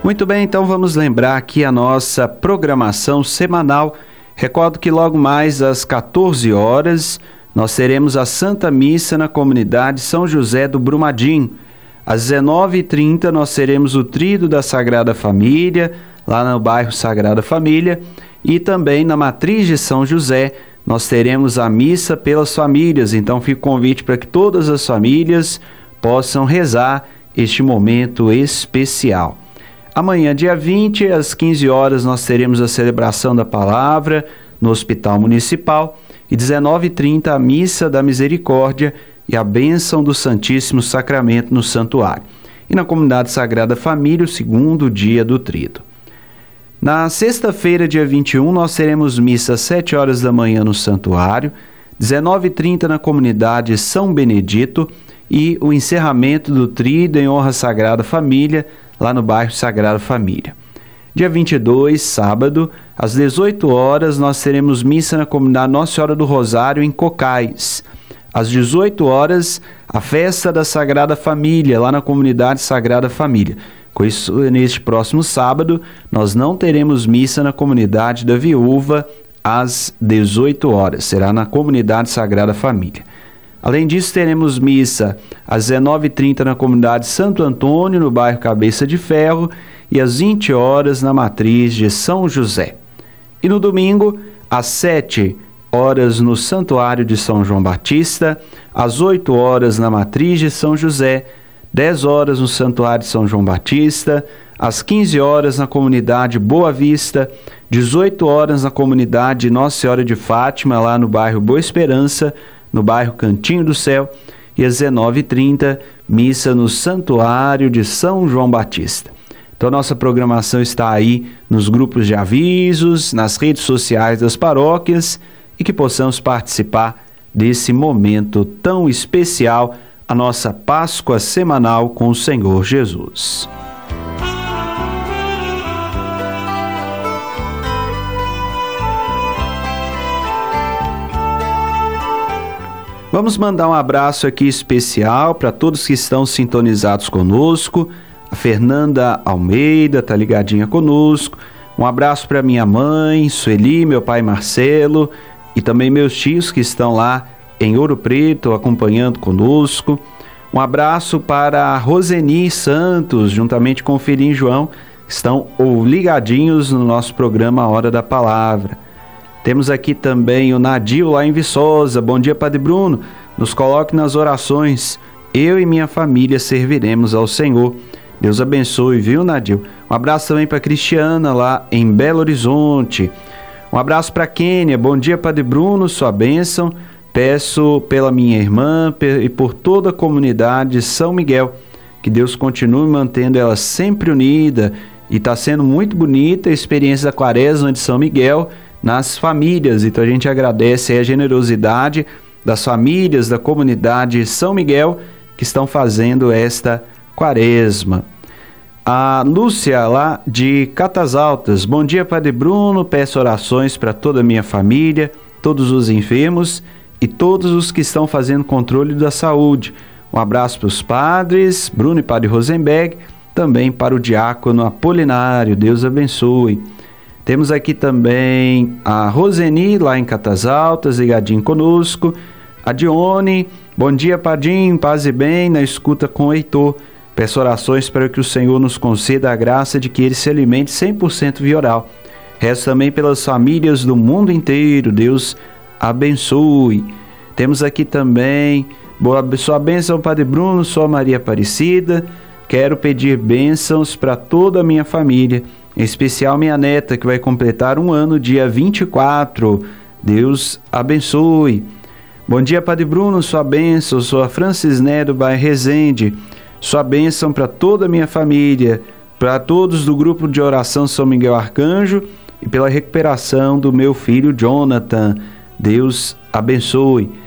Muito bem, então vamos lembrar aqui a nossa programação semanal. Recordo que logo mais às 14 horas nós teremos a Santa Missa na comunidade São José do Brumadinho. Às 19h30 nós teremos o Tríduo da Sagrada Família, lá no bairro Sagrada Família, e também na Matriz de São José nós teremos a missa pelas famílias. Então fica o convite para que todas as famílias possam rezar este momento especial. Amanhã, dia 20, às 15 horas, nós teremos a celebração da palavra no Hospital Municipal e 19h30 a Missa da Misericórdia e a bênção do Santíssimo Sacramento no Santuário. E na Comunidade Sagrada Família, o segundo dia do Tríduo. Na sexta-feira, dia 21, nós teremos missa às 7 horas da manhã no Santuário, 19h30 na Comunidade São Benedito e o encerramento do Tríduo em honra à Sagrada Família, lá no bairro Sagrada Família. Dia 22, sábado, às 18 horas, nós teremos missa na comunidade Nossa Senhora do Rosário, em Cocais. Às 18 horas, a festa da Sagrada Família, lá na comunidade Sagrada Família. Com isso, neste próximo sábado, nós não teremos missa na comunidade da Viúva às 18 horas. Será na comunidade Sagrada Família. Além disso, teremos missa às 19h30 na comunidade Santo Antônio, no bairro Cabeça de Ferro, e às 20 horas na Matriz de São José. E no domingo, às 7 horas no Santuário de São João Batista, às 8 horas na Matriz de São José, 10 horas no Santuário de São João Batista, às 15 horas na comunidade Boa Vista, 18 horas na comunidade Nossa Senhora de Fátima, lá no bairro Boa Esperança, no bairro Cantinho do Céu, e às 19h30, missa no Santuário de São João Batista. Então, nossa programação está aí nos grupos de avisos, nas redes sociais das paróquias, e que possamos participar desse momento tão especial, a nossa Páscoa semanal com o Senhor Jesus. Vamos mandar um abraço aqui especial para todos que estão sintonizados conosco. A Fernanda Almeida está ligadinha conosco. Um abraço para minha mãe, Sueli, meu pai Marcelo e também meus tios que estão lá em Ouro Preto acompanhando conosco. Um abraço para a Roseni Santos, juntamente com o filhinho João, que estão ligadinhos no nosso programa A Hora da Palavra. Temos aqui também o Nadil lá em Viçosa. Bom dia, Padre Bruno. Nos coloque nas orações. Eu e minha família serviremos ao Senhor. Deus abençoe, viu, Nadil? Um abraço também para Cristiana lá em Belo Horizonte. Um abraço para Kênia. Bom dia, Padre Bruno. Sua bênção. Peço pela minha irmã e por toda a comunidade São Miguel. Que Deus continue mantendo ela sempre unida. E está sendo muito bonita a experiência da Quaresma de São Miguel nas famílias. Então a gente agradece a generosidade das famílias da comunidade São Miguel que estão fazendo esta Quaresma. A Lúcia lá de Catas Altas. Bom dia, Padre Bruno. Peço orações para toda a minha família, todos os enfermos e todos os que estão fazendo controle da saúde. Um abraço para os padres Bruno e Padre Rosenberg, também para o diácono Apolinário. Deus abençoe. Temos aqui também a Roseni, lá em Catas Altas, ligadinho conosco. A Dione, bom dia, Padinho, paz e bem, na escuta com o Heitor. Peço orações para que o Senhor nos conceda a graça de que ele se alimente 100% via oral. Rezo também pelas famílias do mundo inteiro. Deus abençoe. Temos aqui também, sua bênção, Padre Bruno, sou Maria Aparecida. Quero pedir bênçãos para toda a minha família, em especial minha neta, que vai completar 1 ano, dia 24. Deus abençoe. Bom dia, Padre Bruno, sua bênção. Sou a Francisné do bairro Resende. Sua bênção para toda a minha família, para todos do grupo de oração São Miguel Arcanjo e pela recuperação do meu filho Jonathan. Deus abençoe.